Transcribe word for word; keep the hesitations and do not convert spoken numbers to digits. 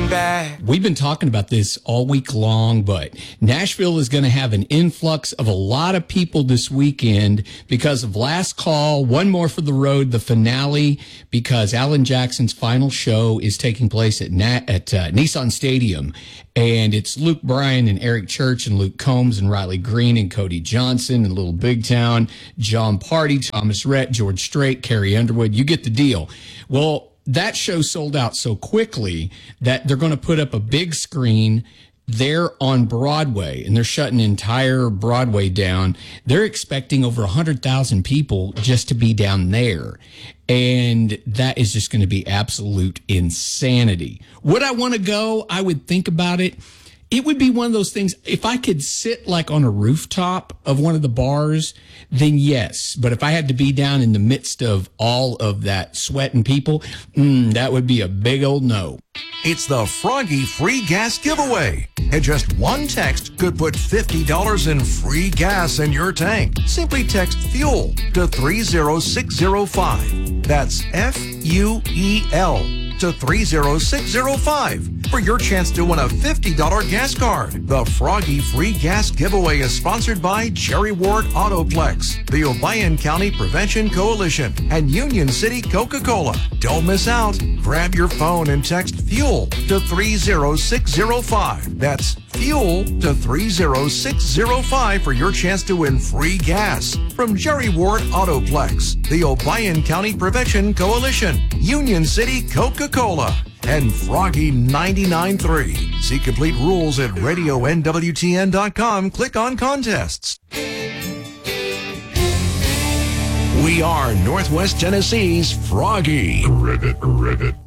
coming back. We've been talking about this all week long, but Nashville is going to have an influx of a lot of people this weekend because of Last Call, One More for the Road, the finale, because Alan Jackson's final show is taking place at Na- at uh, Nissan Stadium. And it's Luke Bryan and Eric Church and Luke Combs and Riley Green and Cody Johnson and Little Big Town, John Party, Thomas Rhett, George Strait, Carrie Underwood. You get the deal. Well, that show sold out so quickly that they're going to put up a big screen there on Broadway, and they're shutting entire Broadway down. They're expecting over one hundred thousand people just to be down there. And that is just going to be absolute insanity. Would I want to go? I would think about it. It would be one of those things, if I could sit like on a rooftop of one of the bars, then yes. But if I had to be down in the midst of all of that sweating people, mm, that would be a big old no. It's the Froggy Free Gas Giveaway. And just one text could put fifty dollars in free gas in your tank. Simply text FUEL to three zero six zero five. That's F U E L to three zero six zero five for your chance to win a fifty dollars gas card. The Froggy Free Gas Giveaway is sponsored by Jerry Ward Autoplex, the Obion County Prevention Coalition, and Union City Coca-Cola. Don't miss out. Grab your phone and text FUEL to three zero six zero five. That's FUEL to three zero six zero five for your chance to win free gas from Jerry Ward Autoplex, the Obion County Prevention Coalition, Union City Coca-Cola, and Froggy ninety-nine point three. See complete rules at radio N W T N dot com. Click on contests. We are Northwest Tennessee's Froggy. Ribbit, ribbit.